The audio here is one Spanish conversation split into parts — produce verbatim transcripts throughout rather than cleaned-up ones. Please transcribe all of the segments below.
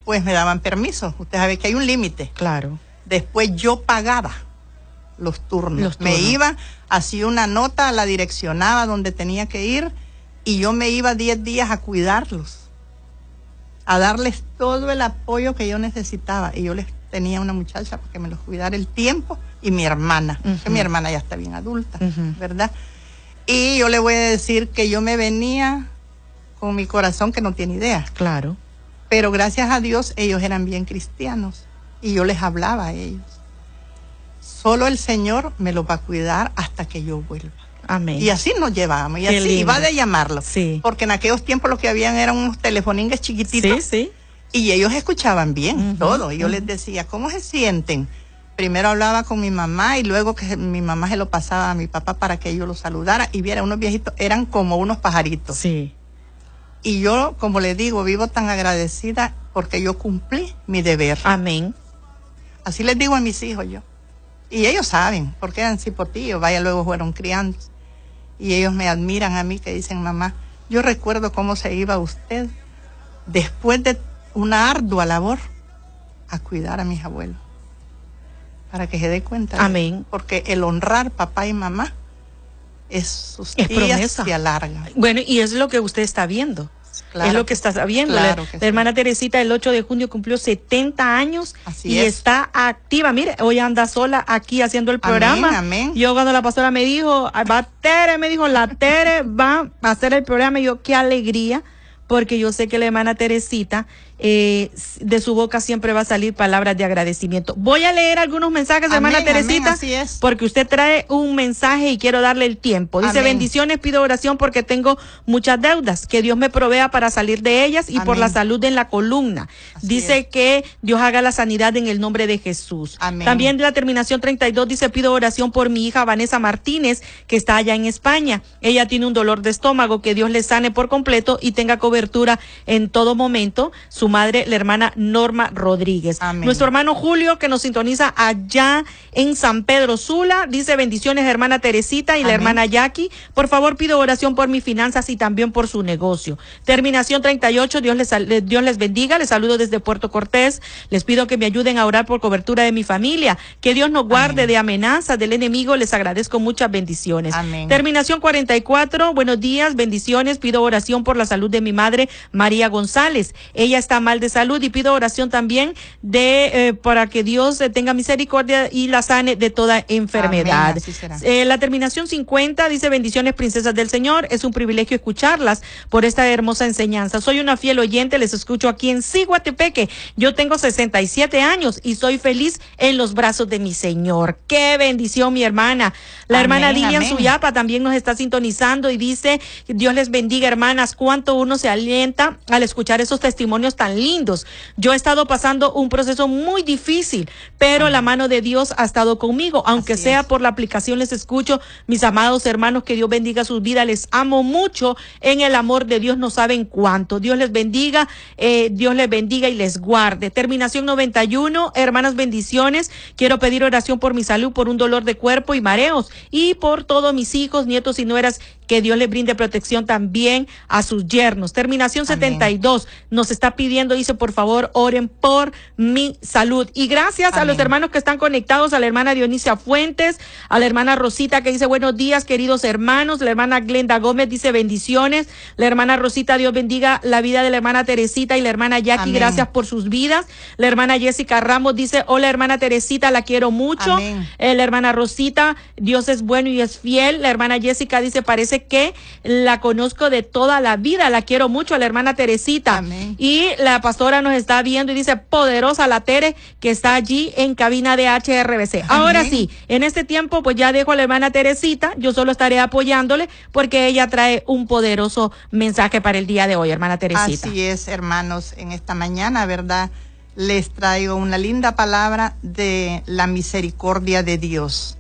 pues me daban permiso. Usted sabe que hay un límite. Claro. Después yo pagaba los turnos. Los turnos. Me iba, hacía una nota, la direccionaba donde tenía que ir y yo me iba diez días a cuidarlos, a darles todo el apoyo que yo necesitaba. Y yo les tenía una muchacha para que me los cuidara el tiempo y mi hermana, uh-huh. que mi hermana ya está bien adulta, uh-huh. ¿verdad? Y yo le voy a decir que yo me venía con mi corazón que no tiene idea. Claro. Pero gracias a Dios ellos eran bien cristianos y yo les hablaba a ellos. Solo el Señor me los va a cuidar hasta que yo vuelva. Amén. Y así nos llevábamos, y Qué así lindo. iba de llamarlo. Sí. Porque en aquellos tiempos lo que habían eran unos telefoningues chiquititos. Sí, sí. Y ellos escuchaban bien uh-huh, todo. Y yo uh-huh. les decía, ¿cómo se sienten? Primero hablaba con mi mamá y luego que mi mamá se lo pasaba a mi papá para que yo los saludara y viera unos viejitos, eran como unos pajaritos. Sí. Y yo, como les digo, vivo tan agradecida porque yo cumplí mi deber. Amén. Así les digo a mis hijos yo. Y ellos saben, porque eran cipotillos, vaya, luego fueron criando. Y ellos me admiran a mí, que dicen, mamá, yo recuerdo cómo se iba usted después de una ardua labor a cuidar a mis abuelos. Para que se dé cuenta. Amén. Porque el honrar papá y mamá es sus es días promesa. Se alargan. Bueno, y es lo que usted está viendo. Claro, es lo que está viendo. Claro la, que la sí. hermana Teresita el ocho de junio cumplió setenta años. Así y es. Está activa. Mire, hoy anda sola aquí haciendo el programa. Amén, amén. Yo cuando la pastora me dijo, va Tere, me dijo, la Tere va a hacer el programa. Y yo, qué alegría, porque yo sé que la hermana Teresita, eh, de su boca siempre va a salir palabras de agradecimiento. Voy a leer algunos mensajes, amén, hermana Teresita, amén, así es. porque usted trae un mensaje y quiero darle el tiempo. Dice, amén. Bendiciones, pido oración porque tengo muchas deudas, que Dios me provea para salir de ellas y amén. Por la salud en la columna. Así dice es. Que Dios haga la sanidad en el nombre de Jesús. Amén. También de la terminación treinta y dos dice, pido oración por mi hija Vanessa Martínez, que está allá en España. Ella tiene un dolor de estómago, que Dios le sane por completo y tenga cobertura en todo momento. Su madre, la hermana Norma Rodríguez. Amén. Nuestro hermano Julio, que nos sintoniza allá en San Pedro Sula, dice, bendiciones hermana Teresita y amén. La hermana Jackie. Por favor, pido oración por mis finanzas y también por su negocio. Terminación treinta y ocho, Dios les, Dios les bendiga. Les saludo desde Puerto Cortés. Les pido que me ayuden a orar por cobertura de mi familia. Que Dios nos guarde amén. De amenazas del enemigo. Les agradezco muchas bendiciones. Amén. Terminación cuarenta y cuatro, buenos días, bendiciones. Pido oración por la salud de mi madre, María González. Ella está mal de salud y pido oración también de eh, para que Dios eh, tenga misericordia y la sane de toda enfermedad. Amén, así será. Eh, la terminación cincuenta dice, bendiciones princesas del Señor, es un privilegio escucharlas por esta hermosa enseñanza. Soy una fiel oyente, les escucho aquí en Ciguatepeque. Yo tengo sesenta y siete años y soy feliz en los brazos de mi Señor. Qué bendición, mi hermana. La amén, hermana Lilian amén. Suyapa también nos está sintonizando y dice, Dios les bendiga, hermanas, cuánto uno se alienta al escuchar esos testimonios tan lindos. Yo he estado pasando un proceso muy difícil, pero amén. La mano de Dios ha estado conmigo, aunque así sea es. Por la aplicación les escucho. Mis amados hermanos, que Dios bendiga sus vidas, les amo mucho, en el amor de Dios no saben cuánto. Dios les bendiga, eh, Dios les bendiga y les guarde. Terminación noventa y uno, hermanas, bendiciones. Quiero pedir oración por mi salud, por un dolor de cuerpo y mareos, y por todos mis hijos, nietos y nueras, que Dios les brinde protección también a sus yernos. Terminación amén. setenta y dos nos está pidiendo, dice, por favor, oren por mi salud. Y gracias amén. A los hermanos que están conectados, a la hermana Dionisia Fuentes, a la hermana Rosita, que dice, buenos días, queridos hermanos. La hermana Glenda Gómez dice, bendiciones. La hermana Rosita, Dios bendiga la vida de la hermana Teresita y la hermana Jackie, amén. Gracias por sus vidas. La hermana Jessica Ramos dice, hola hermana Teresita, la quiero mucho. Eh, la hermana Rosita, Dios es bueno y es fiel. La hermana Jessica dice, parece que la conozco de toda la vida, la quiero mucho a la hermana Teresita. Amén. Y la pastora nos está viendo y dice, poderosa la Tere, que está allí en cabina de H R B C. Amén. Ahora sí, en este tiempo pues ya dejo a la hermana Teresita, yo solo estaré apoyándole porque ella trae un poderoso mensaje para el día de hoy, hermana Teresita. Así es, hermanos, en esta mañana, ¿verdad? Les traigo una linda palabra de la misericordia de Dios.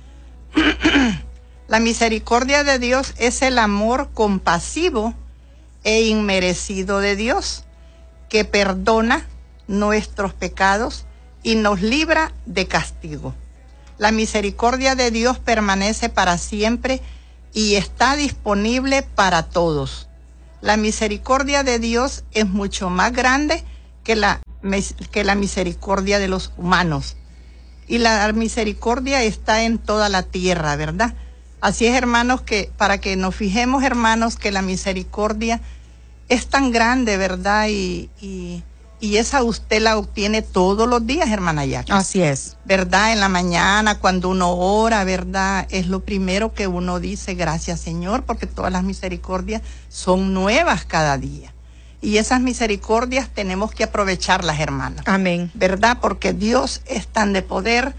La misericordia de Dios es el amor compasivo e inmerecido de Dios, que perdona nuestros pecados y nos libra de castigo. La misericordia de Dios permanece para siempre y está disponible para todos. La misericordia de Dios es mucho más grande que la que la misericordia de los humanos. Y la misericordia está en toda la tierra, ¿verdad? Así es, hermanos, que para que nos fijemos, hermanos, que la misericordia es tan grande, ¿verdad? Y, y, y esa usted la obtiene todos los días, hermana Jackie. Así es. ¿Verdad? En la mañana, cuando uno ora, ¿verdad? Es lo primero que uno dice, gracias, Señor, porque todas las misericordias son nuevas cada día. Y esas misericordias tenemos que aprovecharlas, hermanos. Amén. ¿Verdad? Porque Dios es tan de poder,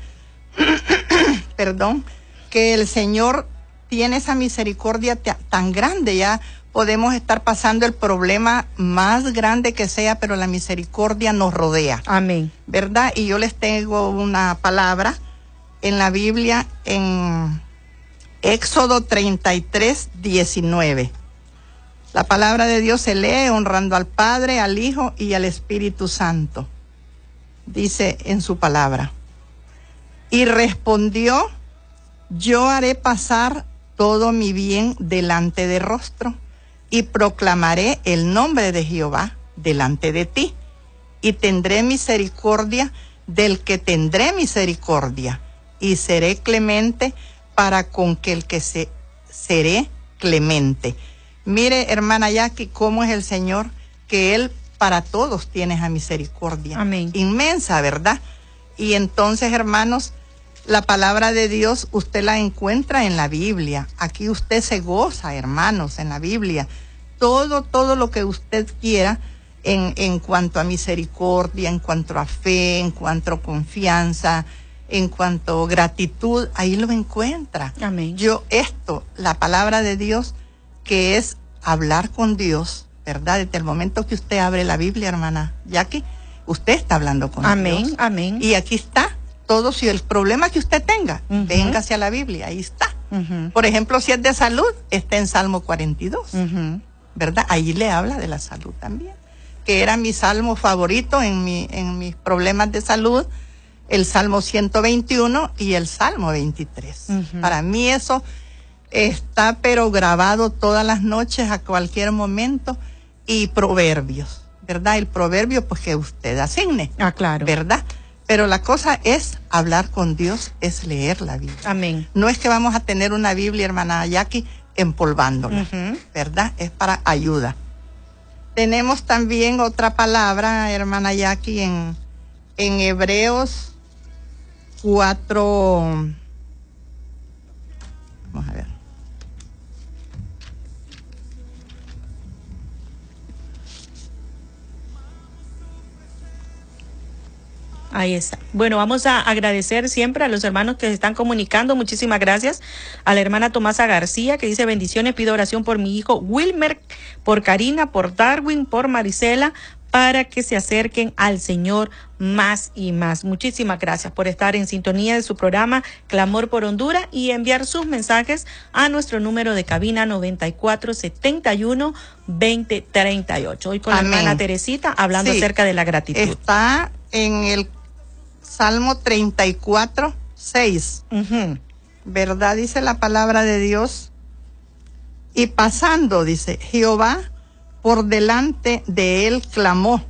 perdón, que el Señor tiene esa misericordia tan grande. Ya podemos estar pasando el problema más grande que sea, pero la misericordia nos rodea. Amén. ¿Verdad? Y yo les tengo una palabra en la Biblia, en Éxodo treinta y tres, diecinueve. La palabra de Dios se lee honrando al Padre, al Hijo y al Espíritu Santo. Dice en su palabra. Y respondió, yo haré pasar todo mi bien delante de rostro y proclamaré el nombre de Jehová delante de ti. Y tendré misericordia del que tendré misericordia y seré clemente para con que el que se, seré clemente. Mire, hermana Jackie, cómo es el Señor, que Él para todos tiene esa misericordia. Amén. Inmensa, ¿verdad? Y entonces, hermanos, la palabra de Dios usted la encuentra en la Biblia. Aquí usted se goza, hermanos, en la Biblia. Todo, todo lo que usted quiera en, en cuanto a misericordia, en cuanto a fe, en cuanto a confianza, en cuanto a gratitud, ahí lo encuentra. Amén. Yo esto, la palabra de Dios, que es hablar con Dios, ¿verdad? Desde el momento que usted abre la Biblia, hermana Jackie, usted está hablando con amén, Dios. Amén, amén. Y aquí está todo. Si el problema que usted tenga, uh-huh. venga hacia la Biblia, ahí está. Uh-huh. Por ejemplo, si es de salud, está en Salmo cuarenta y dos, uh-huh. ¿verdad? Ahí le habla de la salud también, que era mi salmo favorito en, mi, en mis problemas de salud, el Salmo ciento veintiuno y el Salmo veintitrés. Uh-huh. Para mí eso está pero grabado todas las noches, a cualquier momento. Y proverbios, ¿verdad? El proverbio pues que usted asigne. Ah, claro. ¿Verdad? Pero la cosa es hablar con Dios, es leer la Biblia. Amén. No es que vamos a tener una Biblia, hermana Jackie, empolvándola, uh-huh. ¿verdad? Es para ayuda. Tenemos también otra palabra, hermana Jackie, en, en Hebreos cuatro. Vamos a ver. Ahí está. Bueno, vamos a agradecer siempre a los hermanos que se están comunicando. Muchísimas gracias a la hermana Tomasa García, que dice bendiciones, pido oración por mi hijo Wilmer, por Karina, por Darwin, por Marisela, para que se acerquen al Señor más y más. Muchísimas gracias por estar en sintonía de su programa Clamor por Honduras y enviar sus mensajes a nuestro número de cabina noventa y cuatro, setenta y uno, veinte, treinta y ocho. Hoy con Amén. La hermana Teresita hablando sí, acerca de la gratitud. Está en el Salmo treinta y cuatro, seis. Uh-huh. ¿Verdad? Dice la palabra de Dios. Y pasando, dice, Jehová por delante de él clamó.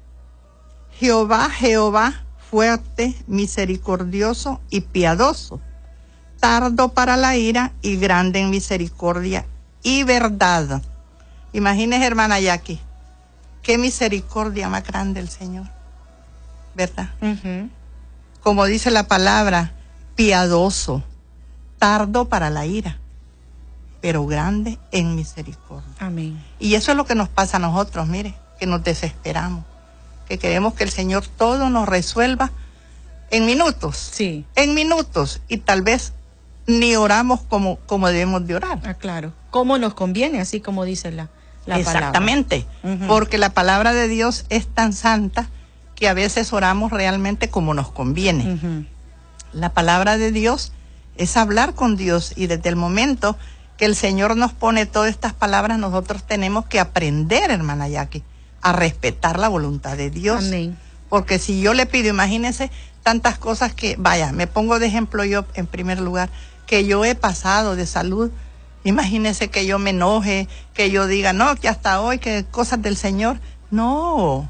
Jehová, Jehová, fuerte, misericordioso y piadoso, tardo para la ira y grande en misericordia y verdad. Imagínese, hermana Jackie, qué misericordia más grande el Señor, ¿verdad? Uh-huh. Como dice la palabra, piadoso, tardo para la ira, pero grande en misericordia. Amén. Y eso es lo que nos pasa a nosotros, mire, que nos desesperamos, que queremos que el Señor todo nos resuelva en minutos. Sí. En minutos. Y tal vez ni oramos como, como debemos de orar. Ah, claro. Como nos conviene, así como dice la, la Exactamente. palabra. Uh-huh. Porque la palabra de Dios es tan santa que a veces oramos realmente como nos conviene. Uh-huh. La palabra de Dios es hablar con Dios, y desde el momento que el Señor nos pone todas estas palabras, nosotros tenemos que aprender, hermana Jackie, a respetar la voluntad de Dios. Amén. Porque si yo le pido, imagínense tantas cosas que, vaya, me pongo de ejemplo yo en primer lugar, que yo he pasado de salud. Imagínense que yo me enoje, que yo diga, no, que hasta hoy, que cosas del Señor. No,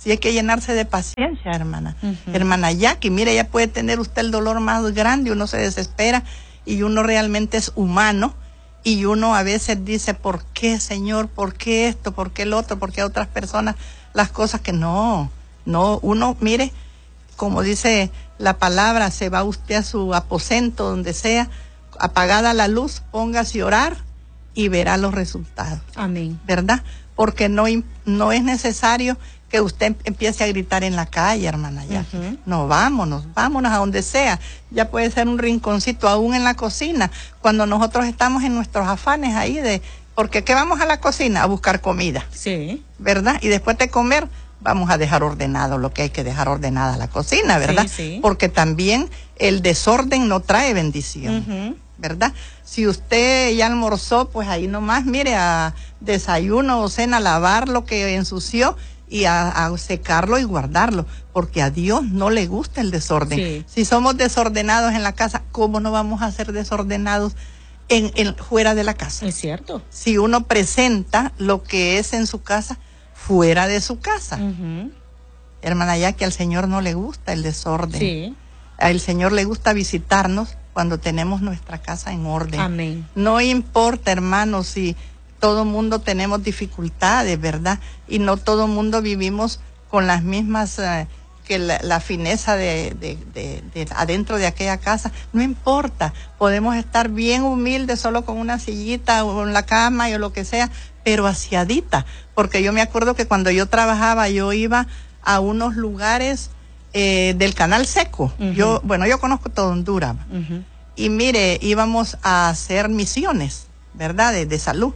Sí hay que llenarse de paciencia, hermana. Ujú. Hermana Jackie, mire, ya puede tener usted el dolor más grande, uno se desespera y uno realmente es humano y uno a veces dice, ¿por qué, Señor? ¿Por qué esto? ¿Por qué el otro? ¿Por qué a otras personas las cosas que no? No, uno, mire, como dice la palabra, se va usted a su aposento, donde sea, apagada la luz, póngase a orar y verá los resultados. Amén. ¿Verdad? Porque no, no es necesario que usted empiece a gritar en la calle, hermana Jackie. Uh-huh. No, vámonos, vámonos a donde sea. Ya puede ser un rinconcito, aún en la cocina, cuando nosotros estamos en nuestros afanes ahí de, porque ¿qué vamos a la cocina? A buscar comida. Sí. ¿Verdad? Y después de comer, vamos a dejar ordenado lo que hay que dejar ordenada la cocina, ¿verdad? Sí, sí. Porque también el desorden no trae bendición. Uh-huh. ¿Verdad? Si usted ya almorzó, pues ahí nomás, mire, a desayuno o cena, lavar lo que ensució y a, a secarlo y guardarlo, porque a Dios no le gusta el desorden. Sí. Si somos desordenados en la casa, ¿cómo no vamos a ser desordenados en, en fuera de la casa? Es cierto. Si uno presenta lo que es en su casa, fuera de su casa. Uh-huh. Hermana, ya que al Señor no le gusta el desorden. Sí. Al Señor le gusta visitarnos cuando tenemos nuestra casa en orden. Amén. No importa, hermanos, si todo mundo tenemos dificultades, ¿verdad? Y no todo mundo vivimos con las mismas, eh, que la, la fineza de, de, de, de adentro de aquella casa. No importa, podemos estar bien humildes, solo con una sillita o en la cama o lo que sea, pero aseadita. Porque yo me acuerdo que cuando yo trabajaba, yo iba a unos lugares Eh, del Canal Seco. Uh-huh. Yo, bueno, yo conozco todo Honduras. Uh-huh. Y mire, íbamos a hacer misiones, ¿verdad? De, de salud.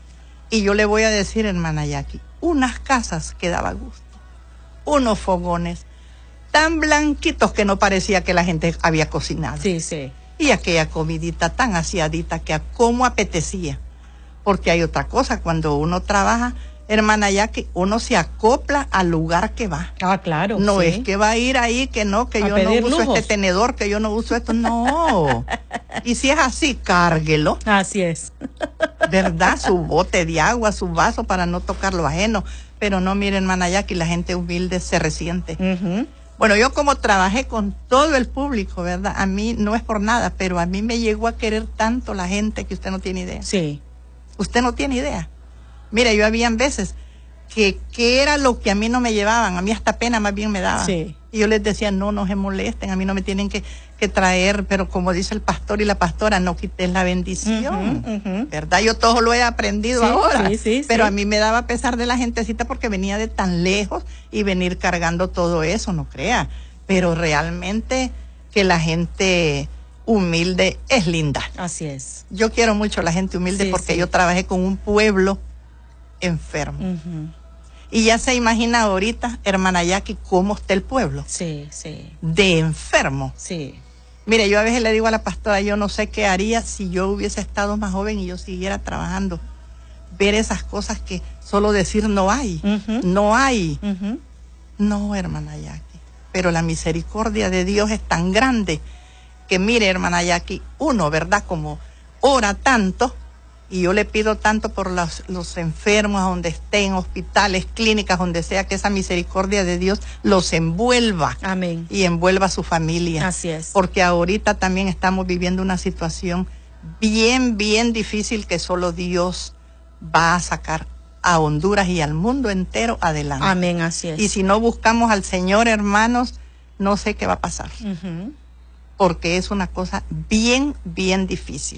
Y yo le voy a decir, hermana Jackie, unas casas que daba gusto, unos fogones tan blanquitos que no parecía que la gente había cocinado. Sí, sí. Y aquella comidita tan aseadita que a cómo apetecía. Porque hay otra cosa, cuando uno trabaja, hermana Jackie, uno se acopla al lugar que va. Ah, claro. No sí. es que va a ir ahí, que no, que a yo no uso lujos. este tenedor, que yo no uso esto. No. Y si es así, cárguelo. Así es. ¿Verdad? Su bote de agua, su vaso para no tocar lo ajeno. Pero no, mire, hermana Jackie, la gente humilde se resiente. Uh-huh. Bueno, yo como trabajé con todo el público, ¿verdad? A mí no es por nada, pero a mí me llegó a querer tanto la gente que usted no tiene idea. Sí. Usted no tiene idea. Mira, yo habían veces que, que era lo que a mí no me llevaban, a mí hasta pena más bien me daban. Sí. Y yo les decía, no, no se molesten, a mí no me tienen que, que traer, pero como dice el pastor y la pastora, no quites la bendición, uh-huh, uh-huh. ¿verdad? Yo todo lo he aprendido sí, ahora, sí, sí, pero sí. a mí me daba pesar de la gentecita porque venía de tan lejos y venir cargando todo eso, no crea. Pero realmente que la gente humilde es linda. Así es. Yo quiero mucho a la gente humilde, sí, porque sí. Yo trabajé con un pueblo enfermo. Uh-huh. Y ya se imagina ahorita, hermana Jackie, cómo está el pueblo. Sí, sí. De enfermo. Sí. Mire, yo a veces le digo a la pastora, yo no sé qué haría si yo hubiese estado más joven y yo siguiera trabajando. Ver esas cosas que solo decir no hay, uh-huh. no hay. Uh-huh. No, hermana Jackie. Pero la misericordia de Dios es tan grande que mire, hermana Jackie, uno, ¿verdad? Como ora tanto, y yo le pido tanto por los, los enfermos, donde estén, hospitales, clínicas, donde sea, que esa misericordia de Dios los envuelva. Amén. Y envuelva a su familia. Así es. Porque ahorita también estamos viviendo una situación bien, bien difícil que solo Dios va a sacar a Honduras y al mundo entero adelante. Amén, así es. Y si no buscamos al Señor, hermanos, no sé qué va a pasar. Uh-huh. Porque es una cosa bien, bien difícil.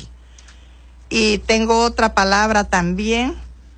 Y tengo otra palabra también.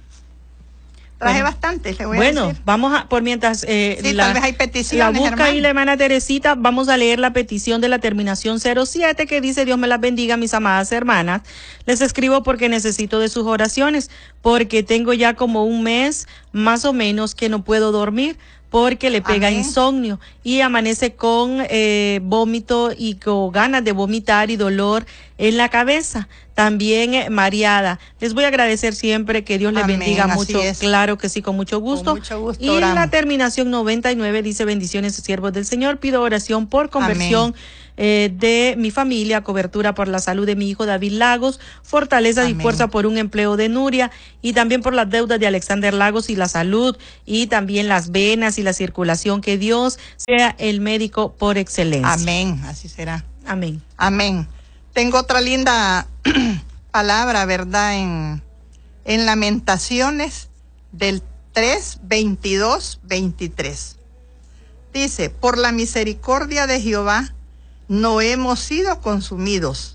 Traje bueno, bastante, le voy bueno, a decir. Vamos a, por mientras eh, sí, la, tal vez hay peticiones, la busca hermano. ahí la hermana Teresita, vamos a leer la petición de la terminación cero siete que dice: Dios me las bendiga, mis amadas hermanas. Les escribo porque necesito de sus oraciones, porque tengo ya como un mes más o menos que no puedo dormir, porque le pega Amén. Insomnio y amanece con eh, vómito y con ganas de vomitar y dolor en la cabeza. También eh, Mariada. Les voy a agradecer siempre, que Dios les Amén, bendiga así mucho. es. Claro que sí, con mucho gusto. Con mucho gusto Y oramos. la terminación noventa y nueve dice: bendiciones, siervos del Señor. Pido oración por conversión eh, de mi familia, cobertura por la salud de mi hijo David Lagos, fortaleza Amén. y fuerza por un empleo de Nuria, y también por las deudas de Alexander Lagos y la salud, y también las venas y la circulación. Que Dios sea el médico por excelencia. Amén, así será. Amén. Amén. Tengo otra linda palabra, ¿verdad? En, en Lamentaciones del tres, veintidós, veintitrés. Dice: por la misericordia de Jehová no hemos sido consumidos,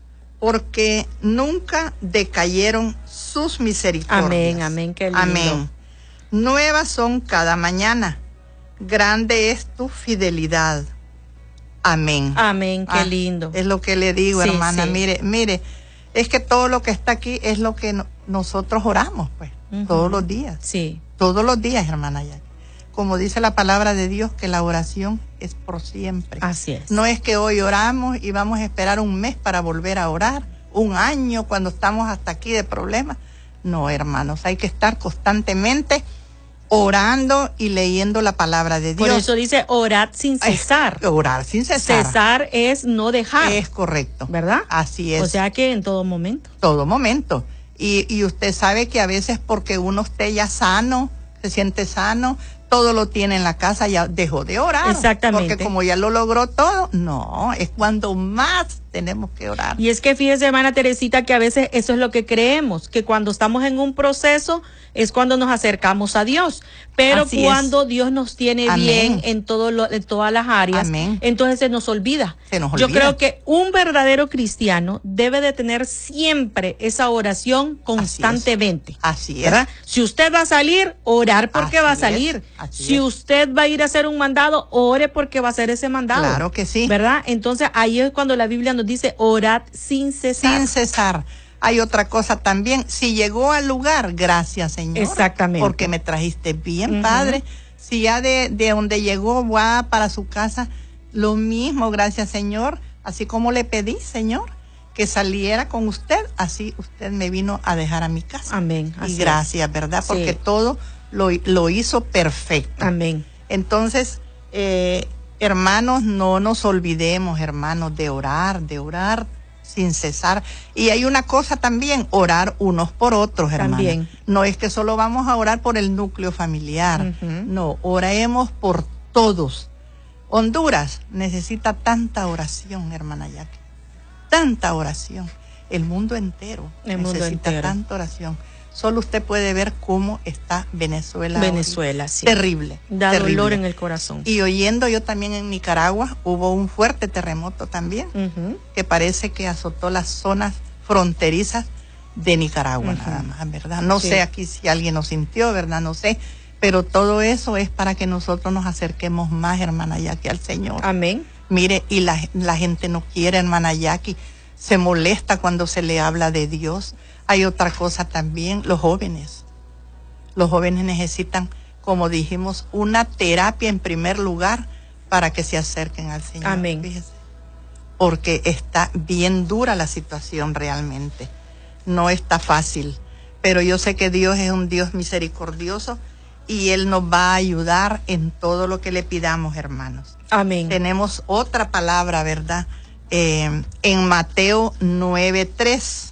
porque nunca decayeron sus misericordias. Amén, amén, qué lindo. Amén. Nuevas son cada mañana, grande es tu fidelidad. Amén. Amén, qué Ah, lindo. Es lo que le digo, Sí, hermana. sí. Mire, mire, es que todo lo que está aquí es lo que no- nosotros oramos, pues, Ujú. todos los días. Sí, Todos los días, hermana Jackie. Como dice la palabra de Dios, que la oración es por siempre. así es. No es que hoy oramos y vamos a esperar un mes para volver a orar, un año cuando estamos hasta aquí de problemas. No, hermanos, hay que estar constantemente orando y leyendo la palabra de Dios. Por eso dice: orad sin Ay, cesar. orar sin cesar. Cesar es no dejar, Es correcto. ¿verdad? Así es. O sea que en todo momento. Todo momento. Y, y usted sabe que a veces porque uno esté ya sano, se siente sano, todo lo tiene en la casa, ya dejó de orar. Exactamente. Porque como ya lo logró todo, no, es cuando más tenemos que orar. Y es que fíjese, hermana Teresita, que a veces eso es lo que creemos, que cuando estamos en un proceso es cuando nos acercamos a Dios. Pero Así cuando Dios nos tiene Amén. bien en todo lo, en todas las áreas, Amén. entonces se nos olvida. Se nos Yo olvida. creo que un verdadero cristiano debe de tener siempre esa oración constantemente. Así es. ¿Verdad? Si usted va a salir, orar porque Así va a es, salir. así Si es. usted va a ir a hacer un mandado, ore porque va a hacer ese mandado. Claro que sí. ¿Verdad? Entonces ahí es cuando la Biblia nos dice: orad sin cesar. Sin cesar. Hay otra cosa también. Si llegó al lugar, gracias, Señor. Exactamente. Porque me trajiste bien, Ujú. Padre. Si ya de, de donde llegó va para su casa, lo mismo, gracias, Señor. Así como le pedí, Señor, que saliera con usted, así usted me vino a dejar a mi casa. Amén. Y Así gracias, ¿verdad? Sí. Porque todo lo, lo hizo perfecto. es. Amén. Entonces, eh, hermanos, no nos olvidemos, hermanos, de orar, de orar sin cesar. Y hay una cosa también, orar unos por otros, hermanos. También. No es que solo vamos a orar por el núcleo familiar. Ujú. No, oremos por todos. Honduras necesita tanta oración, hermana Jackie. Tanta oración. El mundo entero El mundo necesita entero. tanta oración. Solo usted puede ver cómo está Venezuela. Venezuela, ahorita. sí. Terrible. Da terrible. dolor en el corazón. Y oyendo yo también en Nicaragua, hubo un fuerte terremoto también, Ujú. que parece que azotó las zonas fronterizas de Nicaragua, Ujú. nada más, ¿verdad? No Sí. sé aquí si alguien lo sintió, ¿verdad? No sé. Pero todo eso es para que nosotros nos acerquemos más, hermana Jackie, al Señor. Amén. Mire, y la, la gente no quiere, hermana Jackie, se molesta cuando se le habla de Dios. Hay otra cosa también, los jóvenes. Los jóvenes necesitan, como dijimos, una terapia en primer lugar para que se acerquen al Señor. Amén. Fíjese. Porque está bien dura la situación realmente. No está fácil. Pero yo sé que Dios es un Dios misericordioso y Él nos va a ayudar en todo lo que le pidamos, hermanos. Amén. Tenemos otra palabra, ¿verdad? Eh, en Mateo nueve tres.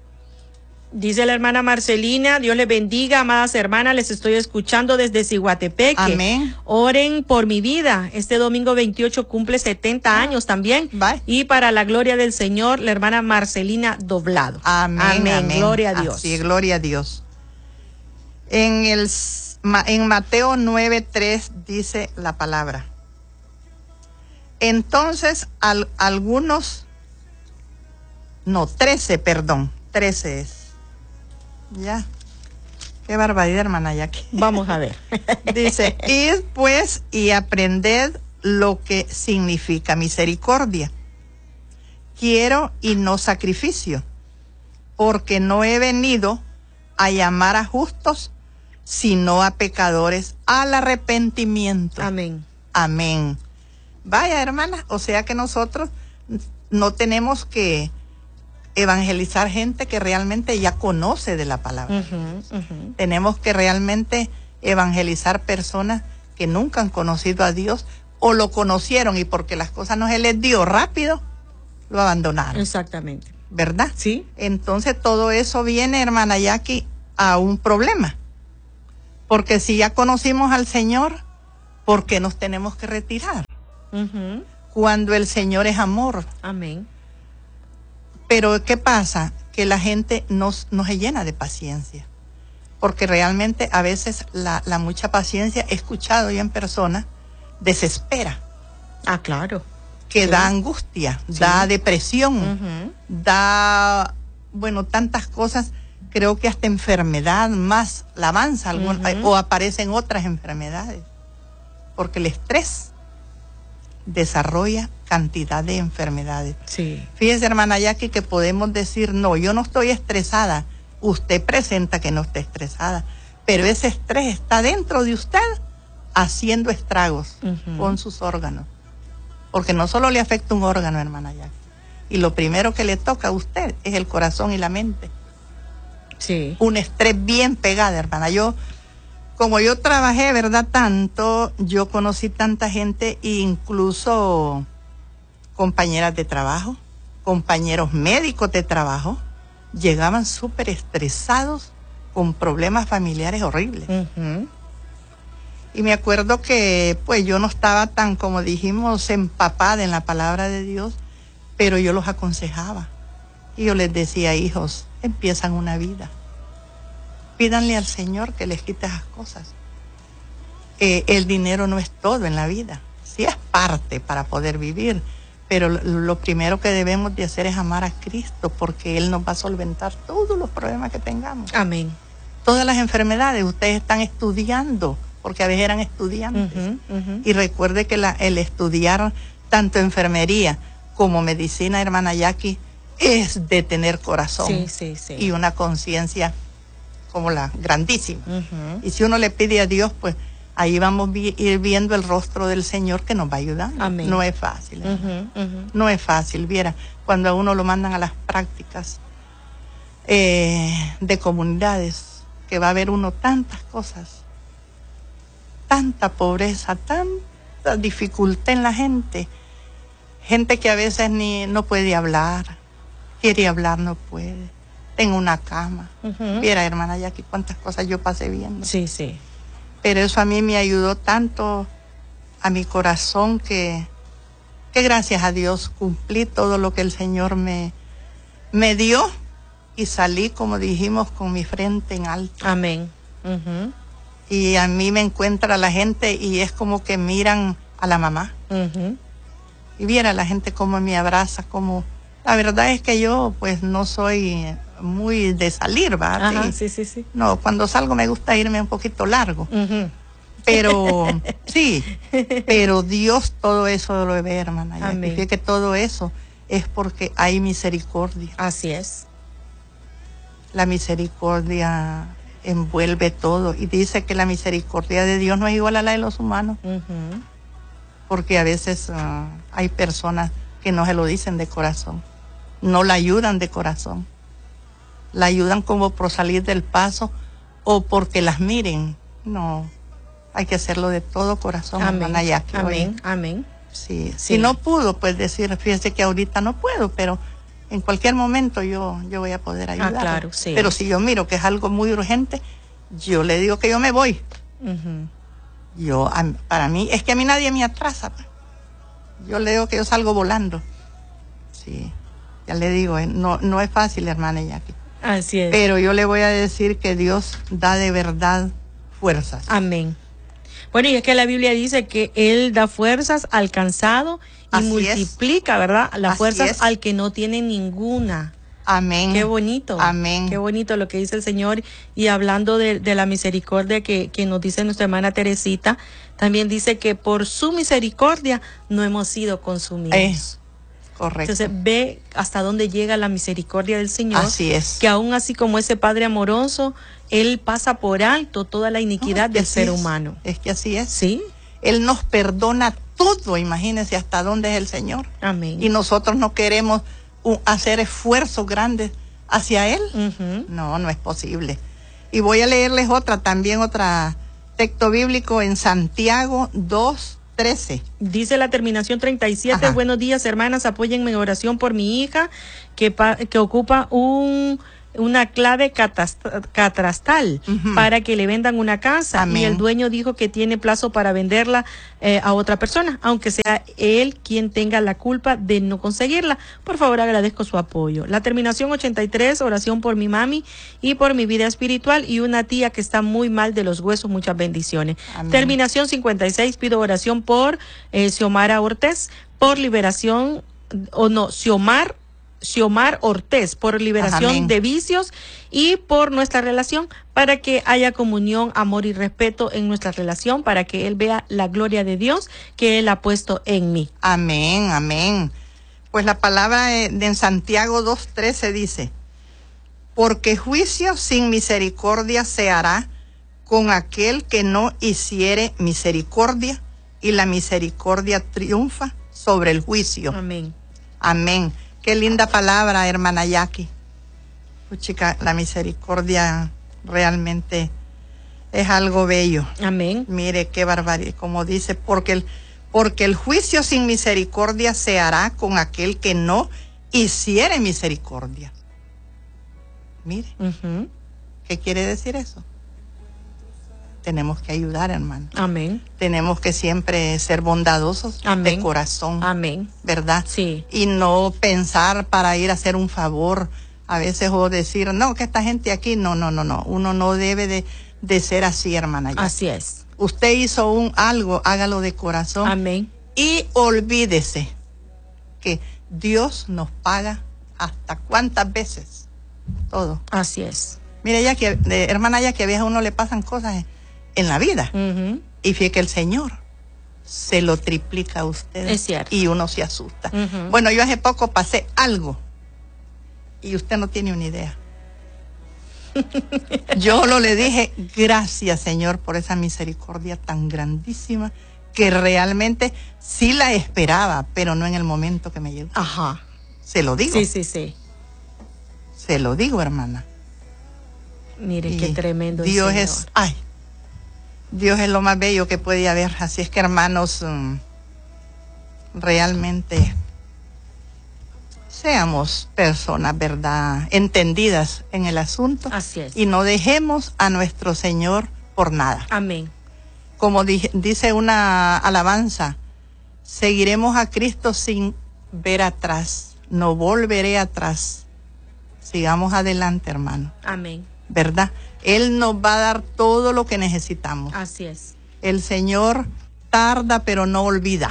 Dice la hermana Marcelina: Dios les bendiga, amadas hermanas, les estoy escuchando desde Ciguatepeque. Amén. Oren por mi vida. Este domingo veintiocho cumple setenta años también. Bye. Y para la gloria del Señor, la hermana Marcelina Doblado. Amén, amén. Gloria a Dios. Así, gloria a Dios. En, el, en Mateo nueve tres dice la palabra. Entonces, al, algunos, no, trece, perdón, trece es. Ya. Qué barbaridad, hermana Jackie. Vamos a ver. Dice, id pues y aprended lo que significa misericordia. Quiero y no sacrificio, porque no he venido a llamar a justos, sino a pecadores al arrepentimiento. Amén. Amén. Vaya, hermana, o sea que nosotros no tenemos que evangelizar gente que realmente ya conoce de la palabra. Uh-huh, uh-huh. Tenemos que realmente evangelizar personas que nunca han conocido a Dios o lo conocieron y porque las cosas no se les dio rápido, lo abandonaron. Exactamente. ¿Verdad? Sí. Entonces todo eso viene, hermana Jackie, a un problema. Porque si ya conocimos al Señor, ¿por qué nos tenemos que retirar? Uh-huh. Cuando el Señor es amor. Amén. Pero ¿qué pasa? Que la gente no, no se llena de paciencia. Porque realmente a veces la, la mucha paciencia, he escuchado yo en persona, desespera. Ah, claro. Que sí. da angustia, sí. da depresión, Uh-huh. da, bueno, tantas cosas. Creo que hasta enfermedad más la avanza algún, uh-huh. o aparecen otras enfermedades. Porque el estrés desarrolla cantidad de enfermedades. Sí. Fíjese, hermana Jackie, que podemos decir, no, yo no estoy estresada. Usted presenta que no está estresada, pero ese estrés está dentro de usted haciendo estragos uh-huh. con sus órganos. Porque no solo le afecta un órgano, hermana Jackie. Y lo primero que le toca a usted es el corazón y la mente. Sí. Un estrés bien pegado, hermana. Yo, como yo trabajé, ¿verdad? Tanto, yo conocí tanta gente, incluso compañeras de trabajo, compañeros médicos de trabajo, llegaban súper estresados con problemas familiares horribles. Uh-huh. Y me acuerdo que, pues, yo no estaba tan, como dijimos, empapada en la palabra de Dios, pero yo los aconsejaba. Y yo les decía, hijos, empiezan una vida. Pídanle al Señor que les quite esas cosas. Eh, el dinero no es todo en la vida. Sí es parte para poder vivir, pero lo, lo primero que debemos de hacer es amar a Cristo, porque Él nos va a solventar todos los problemas que tengamos. Amén. Todas las enfermedades, ustedes están estudiando, porque a veces eran estudiantes. Uh-huh, uh-huh. Y recuerde que la, el estudiar tanto enfermería como medicina, hermana Jackie, es de tener corazón sí, sí, sí. y una conciencia como la grandísima. Uh-huh. Y si uno le pide a Dios, pues ahí vamos a vi- ir viendo el rostro del Señor que nos va ayudando. Amén. No es fácil. Uh-huh, uh-huh. No es fácil, viera, cuando a uno lo mandan a las prácticas eh, de comunidades, que va a ver uno tantas cosas, tanta pobreza, tanta dificultad en la gente, gente que a veces ni no puede hablar, quiere hablar, no puede, tengo una cama. Uh-huh. Viera, hermana Jackie, cuántas cosas yo pasé viendo. Sí, sí. Pero eso a mí me ayudó tanto a mi corazón que, que gracias a Dios cumplí todo lo que el Señor me, me dio y salí, como dijimos, con mi frente en alto. Amén. Uh-huh. Y a mí me encuentra la gente y es como que miran a la mamá. Uh-huh. Y viera la gente cómo me abraza, como... La verdad es que yo pues no soy muy de salir, ¿va? Ajá, sí, sí, sí. No, cuando salgo me gusta irme un poquito largo. Uh-huh. Pero, sí, pero Dios todo eso lo ve, hermana. Amén. Y fíjate que todo eso es porque hay misericordia. Así es. La misericordia envuelve todo. Y dice que la misericordia de Dios no es igual a la de los humanos. Uh-huh. Porque a veces uh, hay personas que no se lo dicen de corazón. No la ayudan de corazón. La ayudan como por salir del paso o porque las miren. No, hay que hacerlo de todo corazón. Amén. Hermana Jackie, Amén. oye. Amén. Sí. Sí. Si no pudo, pues decir, fíjese que ahorita no puedo, pero en cualquier momento yo, yo voy a poder ayudar. Ah, claro, sí. Pero si yo miro que es algo muy urgente, yo le digo que yo me voy. Uh-huh. Yo, a, para mí, es que a mí nadie me atrasa. Pa. Yo le digo que yo salgo volando. Sí, ya le digo, eh, no, no es fácil, hermana Jackie. Así es. Pero yo le voy a decir que Dios da de verdad fuerzas. Amén. Bueno, y es que la Biblia dice que Él da fuerzas al cansado y Así multiplica, es. ¿verdad? Las Así fuerzas es. al que no tiene ninguna. Amén. Qué bonito. Amén. Qué bonito lo que dice el Señor. Y hablando de, de la misericordia que, que nos dice nuestra hermana Teresita, también dice que por su misericordia no hemos sido consumidos. Eh, correcto. Entonces ve hasta dónde llega la misericordia del Señor. Así es. Que aún así como ese Padre amoroso, Él pasa por alto toda la iniquidad No, del así ser es. humano. Es que así es. ¿Sí? Él nos perdona todo, imagínense hasta dónde es el Señor. Amén. Y nosotros no queremos uh, hacer esfuerzos grandes hacia Él. Uh-huh. No, no es posible. Y voy a leerles otra, también otra texto bíblico en Santiago dos trece. Dice la terminación treinta y siete, Ajá. Buenos días, hermanas, apóyenme en oración por mi hija que, pa, que ocupa un... una clave catastral uh-huh. para que le vendan una casa. Amén. Y el dueño dijo que tiene plazo para venderla eh, a otra persona, aunque sea él quien tenga la culpa de no conseguirla. Por favor, agradezco su apoyo. La terminación ochenta y tres, oración por mi mami y por mi vida espiritual y una tía que está muy mal de los huesos, muchas bendiciones. Amén. Terminación cincuenta y seis, pido oración por eh, Xiomara Ortiz, por liberación, o no, Xiomar Xiomar Ortiz, por liberación Amén. De vicios y por nuestra relación, para que haya comunión, amor y respeto en nuestra relación, para que él vea la gloria de Dios que él ha puesto en mí. Amén, amén. Pues la palabra de, de en Santiago dos trece dice, porque juicio sin misericordia se hará con aquel que no hiciere misericordia, y la misericordia triunfa sobre el juicio. Amén. Amén. Qué linda palabra, hermana Jackie. Pues chica, la misericordia realmente es algo bello. Amén. Mire qué barbaridad, como dice, porque el, porque el juicio sin misericordia se hará con aquel que no hiciere misericordia. Mire, uh-huh. ¿qué quiere decir eso? Tenemos que ayudar, hermano. Amén. Tenemos que siempre ser bondadosos Amén. De corazón. Amén. ¿Verdad? Sí. Y no pensar para ir a hacer un favor a veces o decir, no, que esta gente aquí, no, no, no, no. Uno no debe de, de ser así, hermana. Ya. Así es. Usted hizo un algo, hágalo de corazón. Amén. Y olvídese que Dios nos paga hasta cuántas veces. Todo. Así es. Mire, ya que, de, hermana, ya que a veces a uno le pasan cosas en la vida. Uh-huh. Y fíjate que el Señor se lo triplica a usted. Es cierto. Y uno se asusta. Uh-huh. Bueno, yo hace poco pasé algo. Y usted no tiene una idea. Yo lo le dije, gracias, Señor, por esa misericordia tan grandísima, que realmente sí la esperaba, pero no en el momento que me llegó. Ajá. Se lo digo. Sí, sí, sí. Se lo digo, hermana. Mire, y qué tremendo el Dios Señor. es, ay, Dios es lo más bello que puede haber. Así es que, hermanos, um, realmente seamos personas, ¿verdad?, entendidas en el asunto. Así es. Y no dejemos a nuestro Señor por nada. Amén. Como di- dice una alabanza, seguiremos a Cristo sin ver atrás. No volveré atrás. Sigamos adelante, hermano. Amén. ¿Verdad? Él nos va a dar todo lo que necesitamos. Así es. El Señor tarda, pero no olvida.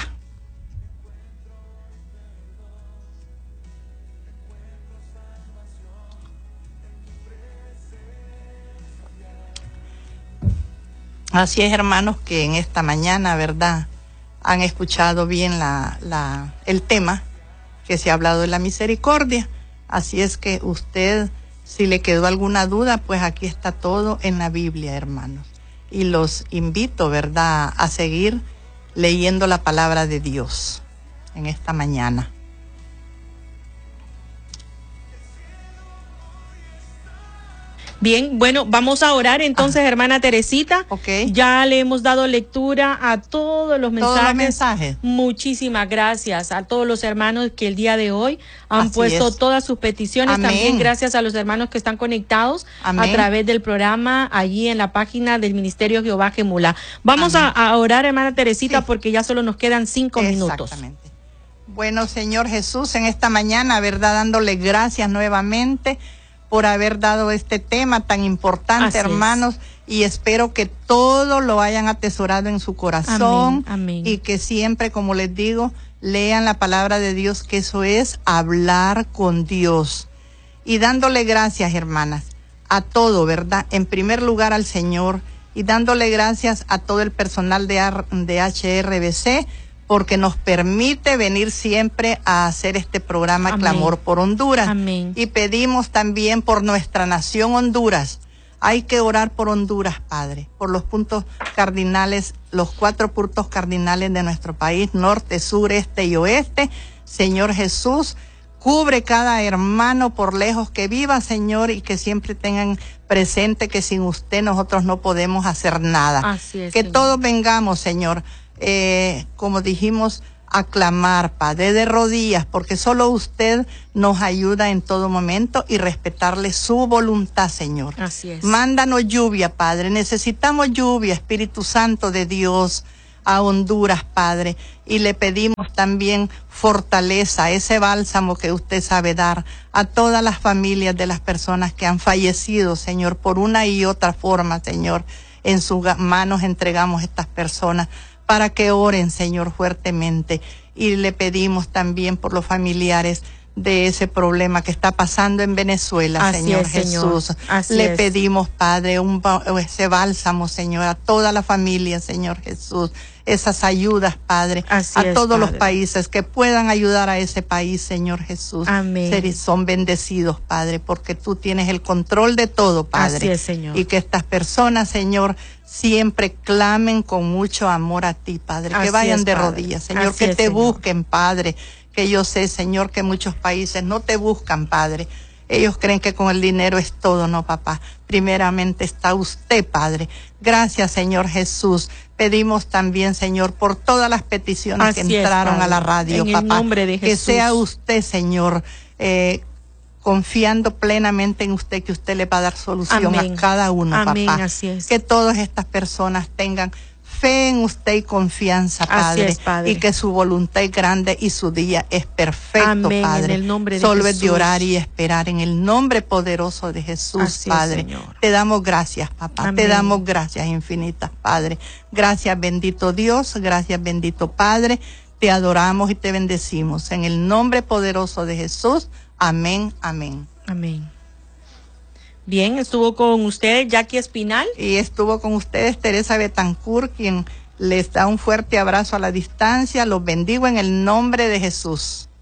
Así es, hermanos, que en esta mañana, ¿verdad?, han escuchado bien la, la, el tema que se ha hablado de la misericordia. Así es que usted, si le quedó alguna duda, pues aquí está todo en la Biblia, hermanos. Y los invito, ¿verdad?, a seguir leyendo la palabra de Dios en esta mañana. Bien, bueno, vamos a orar entonces, ah. hermana Teresita. Okay. Ya le hemos dado lectura a todos los mensajes. Todos los mensajes. Muchísimas gracias a todos los hermanos que el día de hoy han Así puesto es. todas sus peticiones. Amén. También gracias a los hermanos que están conectados Amén. a través del programa allí en la página del Ministerio Jehová Gemula. Vamos a, a orar, hermana Teresita, sí, porque ya solo nos quedan cinco minutos. Exactamente. Bueno, Señor Jesús, en esta mañana, ¿verdad?, dándole gracias nuevamente por haber dado este tema tan importante, Así hermanos, es. Y espero que todo lo hayan atesorado en su corazón. Amén, amén. Y que siempre, como les digo, lean la palabra de Dios, que eso es hablar con Dios. Y dándole gracias, hermanas, a todo, ¿verdad? En primer lugar al Señor, y dándole gracias a todo el personal de, de H R B C, porque nos permite venir siempre a hacer este programa. Amén. Clamor por Honduras. Amén. Y pedimos también por nuestra nación Honduras. Hay que orar por Honduras, Padre, por los puntos cardinales, los cuatro puntos cardinales de nuestro país, norte, sur, este y oeste. Señor Jesús, Cubre cada hermano por lejos que viva, Señor, y que siempre tengan presente que sin usted nosotros no podemos hacer nada. Así es, que Señor. todos vengamos, Señor, eh, como dijimos, a clamar, Padre, de rodillas, porque solo usted nos ayuda en todo momento y respetarle su voluntad, Señor. Así es. Mándanos lluvia, Padre. Necesitamos lluvia, Espíritu Santo de Dios, a Honduras, Padre, y le pedimos también fortaleza, ese bálsamo que usted sabe dar a todas las familias de las personas que han fallecido, Señor, por una y otra forma, Señor. En sus manos entregamos estas personas para que oren, Señor, fuertemente, y le pedimos también por los familiares de ese problema que está pasando en Venezuela, Así Señor es, Señor. Jesús. Así Le es. pedimos, Padre, un, ba- ese bálsamo, Señor, a toda la familia, Señor Jesús. Esas ayudas, Padre, Así a es, todos los Padre. países que puedan ayudar a ese país, Señor Jesús. Amén. Ser- Son bendecidos, Padre, porque tú tienes el control de todo, Padre. Así es, Señor. Y que estas personas, Señor, siempre clamen con mucho amor a ti, Padre. Que Así vayan es, de Padre. rodillas, Señor, Así que es, te Señor. busquen, Padre. Que yo sé, Señor, que muchos países no te buscan, Padre. Ellos creen que con el dinero es todo, no, papá. Primeramente está usted, Padre. Gracias, Señor Jesús. Pedimos también, Señor, por todas las peticiones Así que es, entraron Padre. a la radio, En el papá. nombre de Que Jesús. sea usted, Señor, eh, confiando plenamente en usted, que usted le va a dar solución Amén. a cada uno, Amén, papá. así es. Que todas estas personas tengan fe en usted y confianza, Así Padre, es, Padre. y que su voluntad es grande y su día es perfecto, Amén, Padre. en el nombre de Solo es de Jesús. orar y esperar en el nombre poderoso de Jesús, Así es, Padre. Señor. Te damos gracias, papá. Te Amén. damos gracias infinitas, Padre. Gracias, bendito Dios. Gracias, bendito Padre. Te adoramos y te bendecimos en el nombre poderoso de Jesús. Amén, amén. Amén. Bien, estuvo con usted Jackie Espinal. Y estuvo con ustedes Teresa Betancourt, quien les da un fuerte abrazo a la distancia. Los bendigo en el nombre de Jesús.